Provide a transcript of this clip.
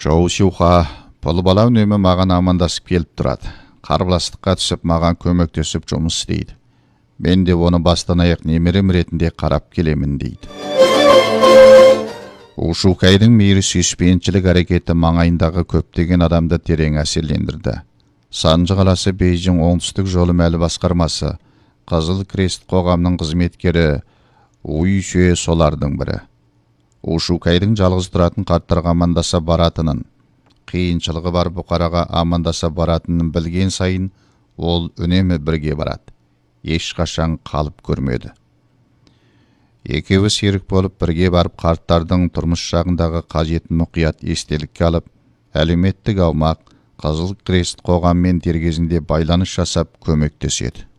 Жоу Сюха, бұл бала үнемі маған амандасып келіп тұрады. Қарбыластыққа түсіп маған көмектесіп жұмыс істейді. Мен де оны бастан аяқ немерем ретінде қарап келемін дейді. Ушукайдың мейірі сүйіспеншілік әрекеті маңайындағы көптеген адамды терең әсерлендірді. Санжы қаласы Бейжің оңтүстік жолы мәлі басқармасы, Қызыл Крест қоғамның қызметкері Уй Шуе солардың бірі. Ушукайдың жалғыз тұратын қарттарға амандаса баратынын, қиыншылығы бар бұқараға амандаса баратынын білген сайын, ол үнемі бірге барады. Ешқашан қалып көрмеді. Екеуі серік болып бірге барып қарттардың тұрмыс жағындағы қажетін мұқият естелікке алып, әлеуметтік аумақ, Қызыл Крест қоғаммен дер кезінде байланыс жасап көмектеседі.